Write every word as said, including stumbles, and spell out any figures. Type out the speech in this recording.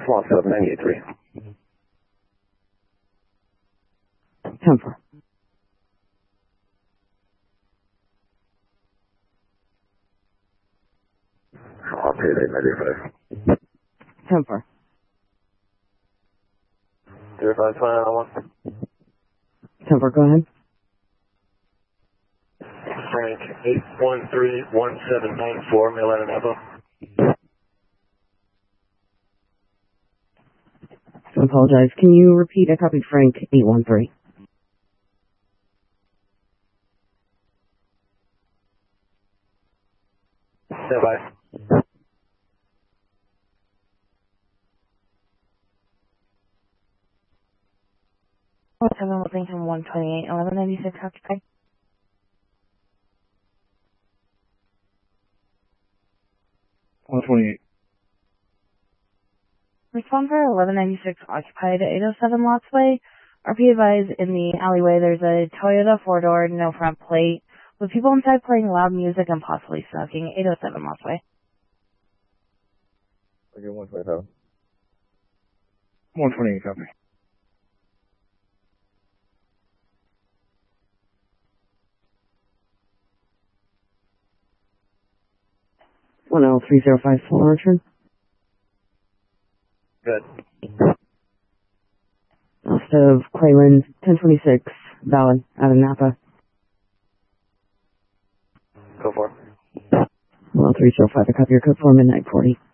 Lost seven ninety-eight three. ten four. Lost eight eight ninety-five. ten four. zero five five one. ten four, go ahead. Frank, eight one three one seven nine four, Mail out Napa. I apologize. Can you repeat? I copied Frank eight one three. Stand by. seven Wellington one twenty-eight, eleven ninety-six occupied. one twenty-eight. Respond for eleven ninety-six occupied, eight oh seven Lots Way. R P advised in the alleyway there's a Toyota four-door, no front plate, with people inside playing loud music and possibly smoking, eight oh seven Lots Way. Okay, one twenty-seven. one twenty-eight, copy. one L three zero five, full return. Good. Lost of Quayland, ten twenty-six, valid, out of Napa. Go for it. one L three zero five, I copy your code for midnight forty.